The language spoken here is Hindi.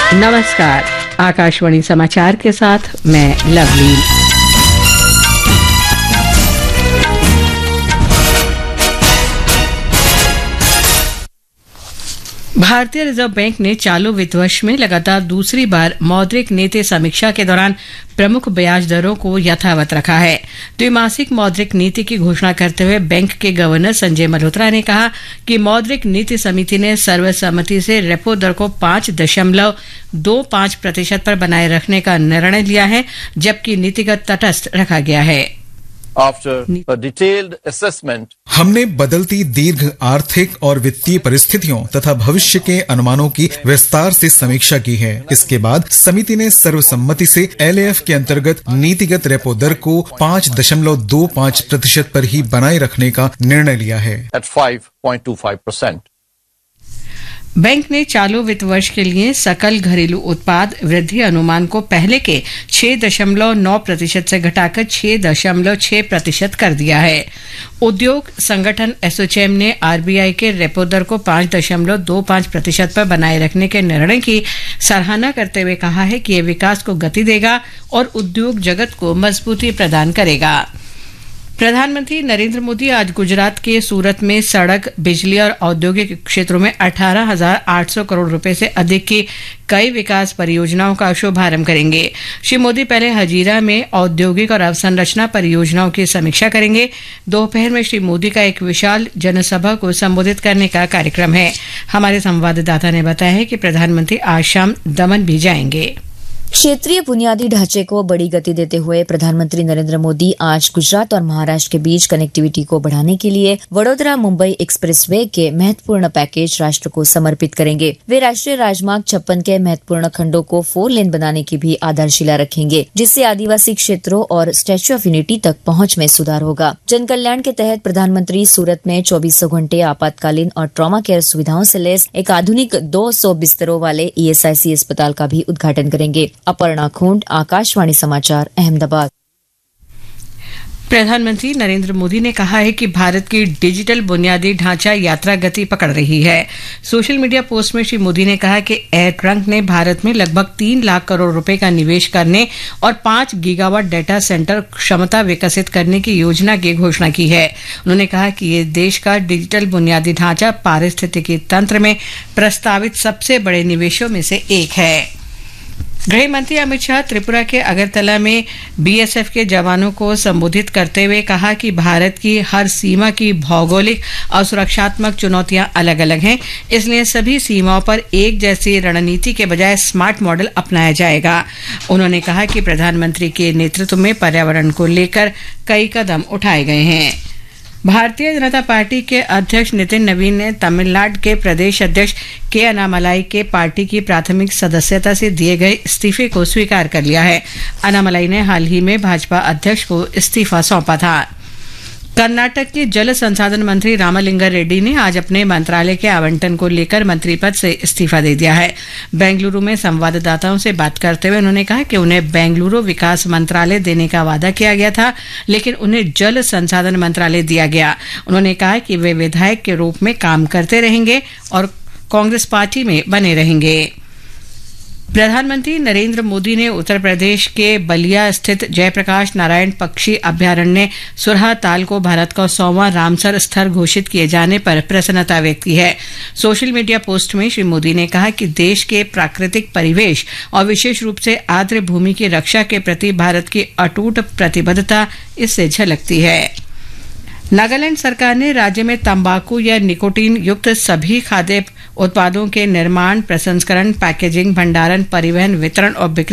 नमस्कार, आकाशवाणी समाचार के साथ मैं लवली। भारतीय रिजर्व बैंक ने चालू वित्त वर्ष में लगातार दूसरी बार मौद्रिक नीति समीक्षा के दौरान प्रमुख ब्याज दरों को यथावत रखा है। द्विमासिक मौद्रिक नीति की घोषणा करते हुए बैंक के गवर्नर संजय मल्होत्रा ने कहा कि मौद्रिक नीति समिति ने सर्वसम्मति से रेपो दर को 5.25% पर बनाए रखने का निर्णय लिया है, जबकि नीतिगत तटस्थ रखा गया है। After a detailed assessment, हमने बदलती दीर्घ आर्थिक और वित्तीय परिस्थितियों तथा भविष्य के अनुमानों की विस्तार से समीक्षा की है। इसके बाद समिति ने सर्वसम्मति से LAF के अंतर्गत नीतिगत रेपो दर को 5.25% पर ही बनाए रखने का निर्णय लिया है। at 5.25%. बैंक ने चालू वित्त वर्ष के लिए सकल घरेलू उत्पाद वृद्धि अनुमान को पहले के 6.9% से घटाकर 6.6% कर दिया है। उद्योग संगठन एसोचैम ने RBI के रेपो दर को 5.25% पर बनाए रखने के निर्णय की सराहना करते हुए कहा है कि यह विकास को गति देगा और उद्योग जगत को मजबूती प्रदान करेगा। प्रधानमंत्री नरेंद्र मोदी आज गुजरात के सूरत में सड़क, बिजली और औद्योगिक क्षेत्रों में 18,800 करोड़ रुपए से अधिक की कई विकास परियोजनाओं का शुभारंभ करेंगे। श्री मोदी पहले हजीरा में औद्योगिक और अवसंरचना परियोजनाओं की समीक्षा करेंगे। दोपहर में श्री मोदी का एक विशाल जनसभा को संबोधित करने का कार्यक्रम है। हमारे संवाददाता ने बताया है कि प्रधानमंत्री आज शाम दमन भी जाएंगे। क्षेत्रीय बुनियादी ढांचे को बड़ी गति देते हुए प्रधानमंत्री नरेंद्र मोदी आज गुजरात और महाराष्ट्र के बीच कनेक्टिविटी को बढ़ाने के लिए वडोदरा मुंबई एक्सप्रेसवे के महत्वपूर्ण पैकेज राष्ट्र को समर्पित करेंगे। वे राष्ट्रीय राजमार्ग 56 के महत्वपूर्ण खंडों को 4 लेन बनाने की भी आधारशिला रखेंगे, जिससे आदिवासी क्षेत्रों और स्टैच्यू ऑफ यूनिटी तक पहुंच में सुधार होगा। जन कल्याण के तहत प्रधानमंत्री सूरत में 24 घंटे आपातकालीन और ट्रॉमा केयर सुविधाओं से लैस एक आधुनिक 200 बिस्तरों वाले ESIC अस्पताल का भी उद्घाटन करेंगे। अपर्णा खूंट, आकाशवाणी समाचार, अहमदाबाद। प्रधानमंत्री नरेंद्र मोदी ने कहा है कि भारत की डिजिटल बुनियादी ढांचा यात्रा गति पकड़ रही है। सोशल मीडिया पोस्ट में श्री मोदी ने कहा कि एयर ट्रंक ने भारत में लगभग 3 लाख करोड़ रुपए का निवेश करने और 5 गीगावाट डेटा सेंटर क्षमता विकसित करने की योजना की घोषणा की है। उन्होंने कहा कि ये देश का डिजिटल बुनियादी ढांचा पारिस्थितिकी तंत्र में प्रस्तावित सबसे बड़े निवेशों में से एक है। गृह मंत्री अमित शाह त्रिपुरा के अगरतला में BSF के जवानों को संबोधित करते हुए कहा कि भारत की हर सीमा की भौगोलिक और सुरक्षात्मक चुनौतियां अलग अलग हैं, इसलिए सभी सीमाओं पर एक जैसी रणनीति के बजाय स्मार्ट मॉडल अपनाया जाएगा। उन्होंने कहा कि प्रधानमंत्री के नेतृत्व में पर्यावरण को लेकर कई कदम उठाए गए हैं। भारतीय जनता पार्टी के अध्यक्ष नितिन नवीन ने तमिलनाडु के प्रदेश अध्यक्ष के अन्नामलाई के पार्टी की प्राथमिक सदस्यता से दिए गए इस्तीफे को स्वीकार कर लिया है। अन्नामलाई ने हाल ही में भाजपा अध्यक्ष को इस्तीफा सौंपा था। कर्नाटक के जल संसाधन मंत्री रामलिंगा रेड्डी ने आज अपने मंत्रालय के आवंटन को लेकर मंत्री पद से इस्तीफा दे दिया है। बेंगलुरु में संवाददाताओं से बात करते हुए उन्होंने कहा कि उन्हें बेंगलुरु विकास मंत्रालय देने का वादा किया गया था, लेकिन उन्हें जल संसाधन मंत्रालय दिया गया। उन्होंने कहा कि वे विधायक के रूप में काम करते रहेंगे और कांग्रेस पार्टी में बने रहेंगे। प्रधानमंत्री नरेंद्र मोदी ने उत्तर प्रदेश के बलिया स्थित जयप्रकाश नारायण पक्षी अभ्यारण्य सुरहा ताल को भारत का 100वां रामसर स्थल घोषित किए जाने पर प्रसन्नता व्यक्त की है। सोशल मीडिया पोस्ट में श्री मोदी ने कहा कि देश के प्राकृतिक परिवेश और विशेष रूप से आर्द्र भूमि की रक्षा के प्रति भारत की अटूट प्रतिबद्धता इससे झलकती है। नागालैंड सरकार ने राज्य में तंबाकू या निकोटीन युक्त सभी खाद्य उत्पादों के निर्माण, प्रसंस्करण, पैकेजिंग, भंडारण, परिवहन, वितरण और बिक्री